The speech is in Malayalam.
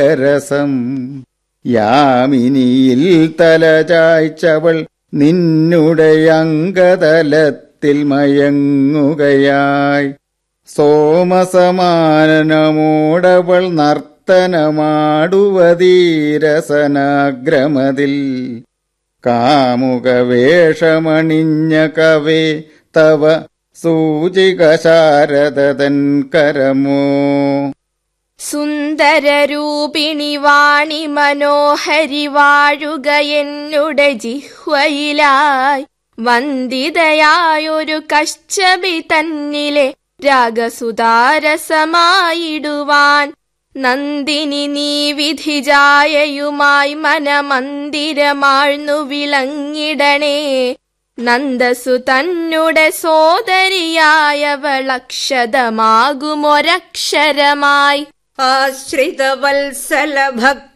രസം. യാമിനിയിൽ തലചായ്ച്ചവൾ നിന്നുടെ അംഗതലത്തിൽ മയങ്ങുകയായി. സോമസമാനമോടവൾ നർത്തനമാടുവതീരസനാഗ്രമതിൽ. കാമുകവേഷമണിഞ്ഞ കവേ തവ സൂചിക ശാരദതൻ കരമോ. സുന്ദരരൂപിണി വാണി മനോഹരി വാഴുക എന്നുടെ ജിഹ്വയിലായി. വന്ദിതയായൊരു കശ്യപി തന്നിലെ രാഗസുതാരസമായിടുവാൻ. നന്ദിനി നീ വിധിജായയുമായി മനമന്ദിരമാഴ്ന്നു വിളങ്ങിടണേ. നന്ദസു തന്നുടെ സോദരിയായവളക്ഷതമാകുമൊരക്ഷരമായി. ആശ്രിതവത്സല ഭക്ത